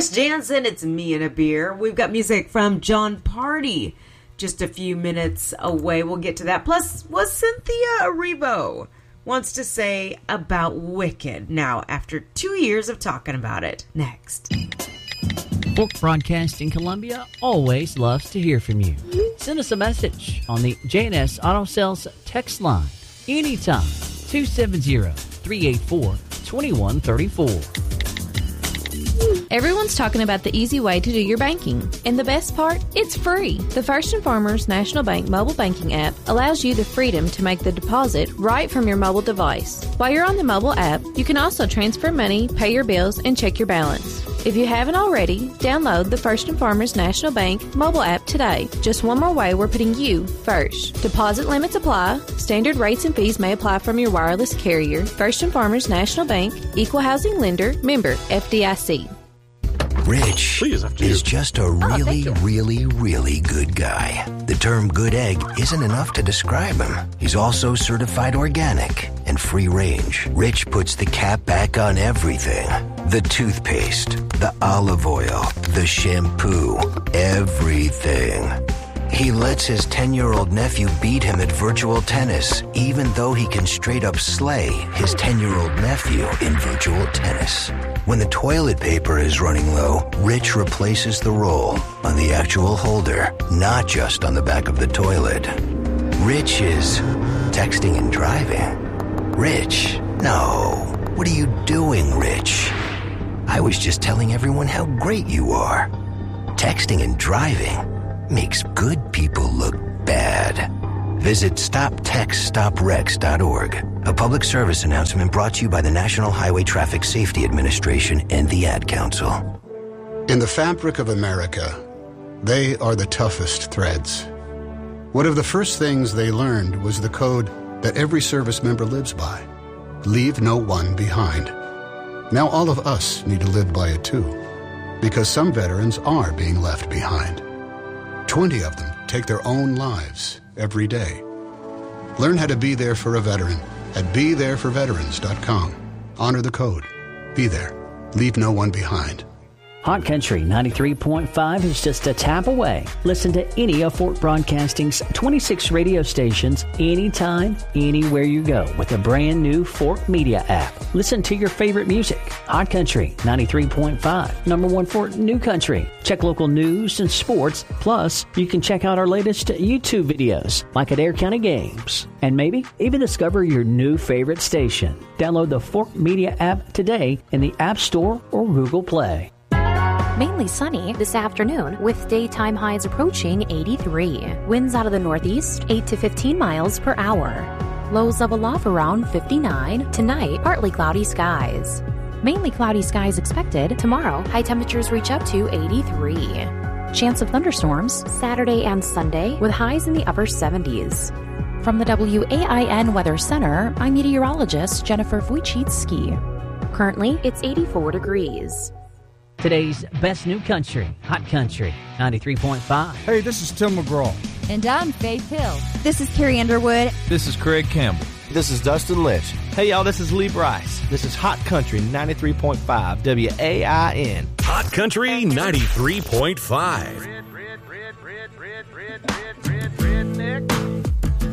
Chris Jansen, it's me and a beer. We've got music from John Party just a few minutes away. We'll get to that. Plus, what Cynthia Erivo wants to say about Wicked now after 2 years of talking about it. Next. Fork Broadcasting Columbia always loves to hear from you. Send us a message on the J&S Auto Sales text line anytime, 270-384-2134. Everyone's talking about the easy way to do your banking. And the best part? It's free. The First & Farmers National Bank mobile banking app allows you the freedom to make the deposit right from your mobile device. While you're on the mobile app, you can also transfer money, pay your bills, and check your balance. If you haven't already, download the First & Farmers National Bank mobile app today. Just one more way we're putting you first. Deposit limits apply. Standard rates and fees may apply from your wireless carrier. First & Farmers National Bank, Equal Housing Lender, member FDIC. Rich is just a really good guy. The term good egg isn't enough to describe him. He's also certified organic and free range. Rich puts the cap back on everything. The toothpaste, the olive oil, the shampoo, everything. He lets his 10-year-old nephew beat him at virtual tennis, even though he can straight up slay his 10-year-old nephew in virtual tennis. When the toilet paper is running low, Rich replaces the roll on the actual holder, not just on the back of the toilet. Rich is texting and driving. Rich, no. What are you doing, Rich? I was just telling everyone how great you are. Texting and driving makes good people look bad. Visit StopTextStopWrecks.org. A public service announcement brought to you by the National Highway Traffic Safety Administration and the Ad Council. In the fabric of America, they are the toughest threads. One of the first things they learned was the code that every service member lives by. Leave no one behind. Now all of us need to live by it too, because some veterans are being left behind. 20 of them take their own lives every day. Learn how to be there for a veteran at BeThereForVeterans.com. Honor the code. Be there. Leave no one behind. Hot Country 93.5 is just a tap away. Listen to any of Fork Broadcasting's 26 radio stations anytime, anywhere you go with a brand new Fork Media app. Listen to your favorite music. Hot Country 93.5, number one for New Country. Check local news and sports. Plus, you can check out our latest YouTube videos, like at Adair County Games. And maybe even discover your new favorite station. Download the Fork Media app today in the App Store or Google Play. Mainly sunny this afternoon with daytime highs approaching 83. Winds out of the northeast 8 to 15 miles per hour. Lows level off around 59. Tonight, partly cloudy skies. Mainly cloudy skies expected. Tomorrow, high temperatures reach up to 83. Chance of thunderstorms Saturday and Sunday with highs in the upper 70s. From the WAIN Weather Center, I'm meteorologist Jennifer Wojcicki. Currently, it's 84 degrees. Today's best new country, Hot Country 93.5. Hey, this is Tim McGraw. And I'm Faith Hill. This is Carrie Underwood. This is Craig Campbell. This is Dustin Lynch. Hey, y'all, this is Lee Bryce. This is Hot Country 93.5 WAIN. Hot Country 93.5.